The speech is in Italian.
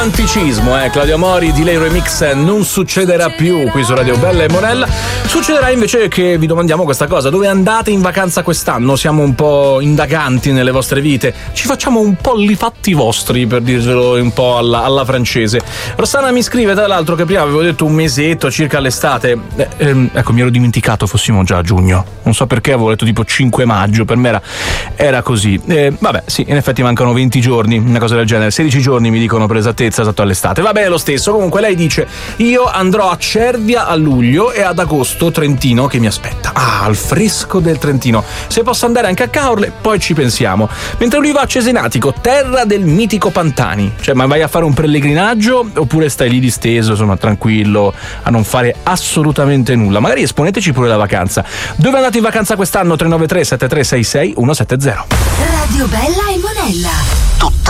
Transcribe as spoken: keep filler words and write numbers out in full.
romanticismo, eh. Claudio Mori, di lei remix Non succederà più qui su Radio Bella e Monella. Succederà invece che vi domandiamo questa cosa: dove andate in vacanza quest'anno? Siamo un po' indaganti nelle vostre vite, ci facciamo un po' li fatti vostri, per dirvelo un po' alla, alla francese. Rossana mi scrive tra l'altro che prima avevo detto un mesetto circa l'estate, eh, ehm, ecco, mi ero dimenticato fossimo già a giugno, non so perché avevo detto tipo cinque maggio, per me era, era così. Eh, vabbè, sì, in effetti mancano venti giorni, una cosa del genere, sedici giorni mi dicono per esattezza, esatto all'estate. Va bene lo stesso. Comunque lei dice: io andrò a Cervia a luglio e ad agosto Trentino che mi aspetta. Ah, al fresco del Trentino. Se posso andare anche a Caorle, poi ci pensiamo. Mentre lui va a Cesenatico, terra del mitico Pantani. Cioè, ma vai a fare un pellegrinaggio oppure stai lì disteso, insomma, tranquillo, a non fare assolutamente nulla? Magari esponeteci pure la vacanza. Dove andate in vacanza quest'anno? tre nove tre sette tre sei sei uno sette zero. Radio Bella e Monella. Tutta